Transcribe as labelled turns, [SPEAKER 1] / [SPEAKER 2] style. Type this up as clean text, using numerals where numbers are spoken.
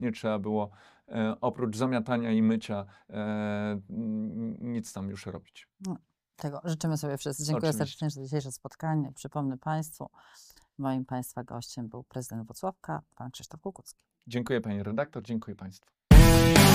[SPEAKER 1] nie trzeba było oprócz zamiatania i mycia nic tam już robić.
[SPEAKER 2] No, tego życzymy sobie wszyscy. Dziękuję
[SPEAKER 1] Oczywiście.
[SPEAKER 2] serdecznie za dzisiejsze spotkanie. Przypomnę Państwu, moim Państwa gościem był prezydent Włocławka, pan Krzysztof Kukucki.
[SPEAKER 1] Dziękuję pani redaktor, dziękuję państwu.